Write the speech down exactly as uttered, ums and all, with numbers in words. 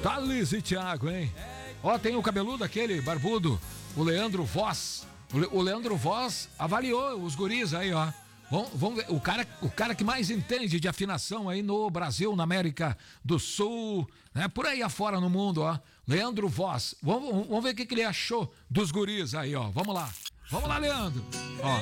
Thales e Thiago, hein? Ó, tem o cabeludo aquele, barbudo, o Leandro Voz. O, Le, o Leandro Voz avaliou os guris aí, ó. Vamos, vamos ver, o cara, o cara que mais entende de afinação aí no Brasil, na América do Sul, né? Por aí afora no mundo, ó. Leandro Voz. Vamos, vamos ver o que, que ele achou dos guris aí, ó. Vamos lá. Vamos lá, Leandro. Ó.